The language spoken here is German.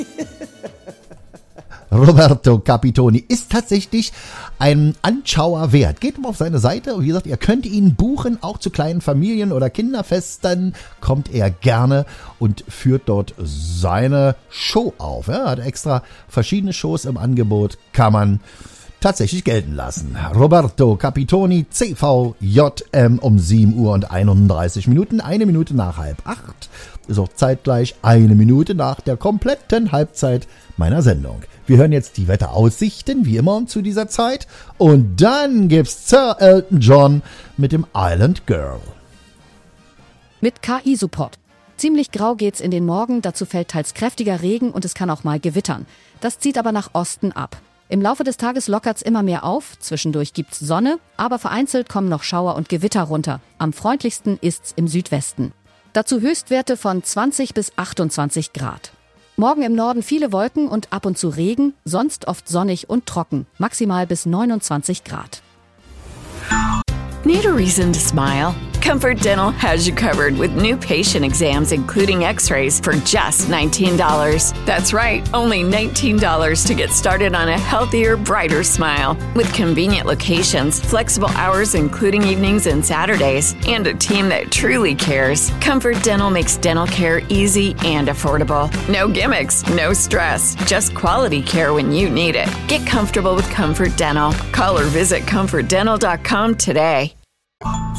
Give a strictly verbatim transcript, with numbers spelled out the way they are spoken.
Roberto Capitoni ist tatsächlich ein Anschauer wert. Geht mal auf seine Seite und wie gesagt, ihr könnt ihn buchen, auch zu kleinen Familien- oder Kinderfesten kommt er gerne und führt dort seine Show auf. Er hat extra verschiedene Shows im Angebot, kann man tatsächlich gelten lassen. Roberto Capitoni, C V J M um sieben Uhr und einunddreißig Minuten, eine Minute nach halb acht. Ist auch zeitgleich eine Minute nach der kompletten Halbzeit meiner Sendung. Wir hören jetzt die Wetteraussichten, wie immer zu dieser Zeit. Und dann gibt's Sir Elton John mit dem Island Girl. Mit K I-Support. Ziemlich grau geht's in den Morgen, dazu fällt teils kräftiger Regen und es kann auch mal gewittern. Das zieht aber nach Osten ab. Im Laufe des Tages lockert's immer mehr auf, zwischendurch gibt's Sonne, aber vereinzelt kommen noch Schauer und Gewitter runter. Am freundlichsten ist's im Südwesten. Dazu Höchstwerte von zwanzig bis achtundzwanzig Grad. Morgen im Norden viele Wolken und ab und zu Regen, sonst oft sonnig und trocken, maximal bis neunundzwanzig Grad. Need a reason to smile? Comfort Dental has you covered with new patient exams, including x-rays, for just nineteen dollars. That's right, only nineteen dollars to get started on a healthier, brighter smile. With convenient locations, flexible hours, including evenings and Saturdays, and a team that truly cares, Comfort Dental makes dental care easy and affordable. No gimmicks, no stress, just quality care when you need it. Get comfortable with Comfort Dental. Call or visit comfort dental dot com today.